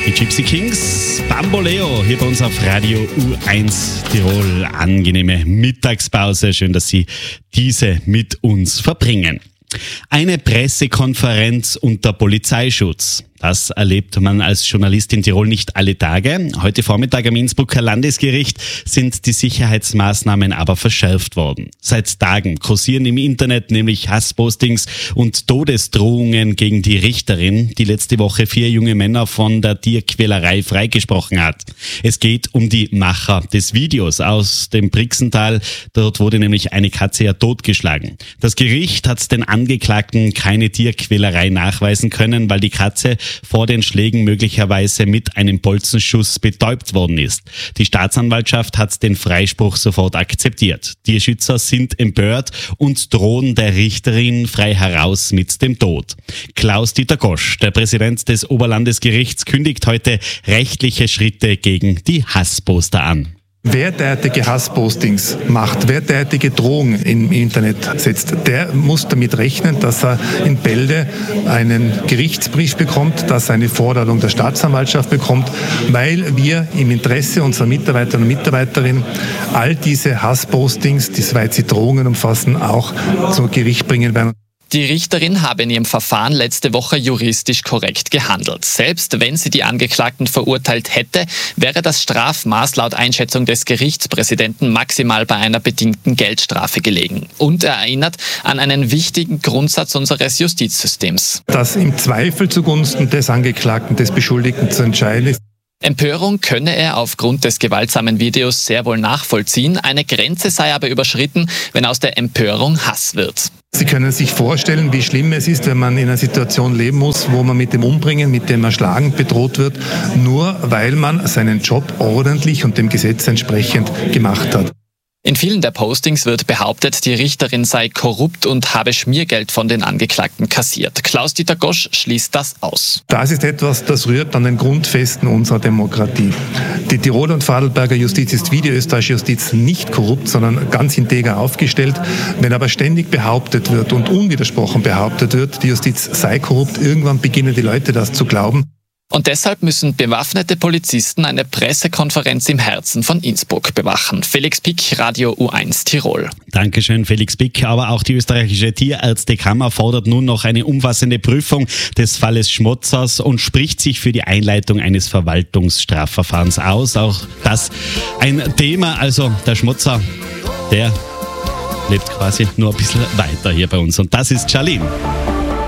Die Gypsy Kings, Bamboleo, hier bei uns auf Radio U1 Tirol. Angenehme Mittagspause. Schön, dass Sie diese mit uns verbringen. Eine Pressekonferenz unter Polizeischutz. Das erlebt man als Journalist in Tirol nicht alle Tage. Heute Vormittag am Innsbrucker Landesgericht sind die Sicherheitsmaßnahmen aber verschärft worden. Seit Tagen kursieren im Internet nämlich Hasspostings und Todesdrohungen gegen die Richterin, die letzte Woche 4 junge Männer von der Tierquälerei freigesprochen hat. Es geht um die Macher des Videos aus dem Brixental. Dort wurde nämlich eine Katze ja totgeschlagen. Das Gericht hat den Angeklagten keine Tierquälerei nachweisen können, weil die Katze vor den Schlägen möglicherweise mit einem Bolzenschuss betäubt worden ist. Die Staatsanwaltschaft hat den Freispruch sofort akzeptiert. Tierschützer sind empört und drohen der Richterin frei heraus mit dem Tod. Klaus-Dieter Gosch, der Präsident des Oberlandesgerichts, kündigt heute rechtliche Schritte gegen die Hassposter an. Wer derartige Hasspostings macht, wer derartige Drohungen im Internet setzt, der muss damit rechnen, dass er in Bälde einen Gerichtsbrief bekommt, dass er eine Forderung der Staatsanwaltschaft bekommt, weil wir im Interesse unserer Mitarbeiter und Mitarbeiterinnen all diese Hasspostings, die soweit sie Drohungen umfassen, auch zu Gericht bringen werden. Die Richterin habe in ihrem Verfahren letzte Woche juristisch korrekt gehandelt. Selbst wenn sie die Angeklagten verurteilt hätte, wäre das Strafmaß laut Einschätzung des Gerichtspräsidenten maximal bei einer bedingten Geldstrafe gelegen. Und er erinnert an einen wichtigen Grundsatz unseres Justizsystems. Dass im Zweifel zugunsten des Angeklagten, des Beschuldigten zu entscheiden ist. Empörung könne er aufgrund des gewaltsamen Videos sehr wohl nachvollziehen. Eine Grenze sei aber überschritten, wenn aus der Empörung Hass wird. Sie können sich vorstellen, wie schlimm es ist, wenn man in einer Situation leben muss, wo man mit dem Umbringen, mit dem Erschlagen bedroht wird, nur weil man seinen Job ordentlich und dem Gesetz entsprechend gemacht hat. In vielen der Postings wird behauptet, die Richterin sei korrupt und habe Schmiergeld von den Angeklagten kassiert. Klaus-Dieter Gosch schließt das aus. Das ist etwas, das rührt an den Grundfesten unserer Demokratie. Die Tiroler und Vorarlberger Justiz ist wie die österreichische Justiz nicht korrupt, sondern ganz integer aufgestellt. Wenn aber ständig behauptet wird und unwidersprochen behauptet wird, die Justiz sei korrupt, irgendwann beginnen die Leute das zu glauben. Und deshalb müssen bewaffnete Polizisten eine Pressekonferenz im Herzen von Innsbruck bewachen. Felix Pick, Radio U1 Tirol. Dankeschön, Felix Pick. Aber auch die österreichische Tierärztekammer fordert nun noch eine umfassende Prüfung des Falles Schmotzers und spricht sich für die Einleitung eines Verwaltungsstrafverfahrens aus. Auch das ein Thema. Also der Schmotzer, der lebt quasi nur ein bisschen weiter hier bei uns. Und das ist Charlene.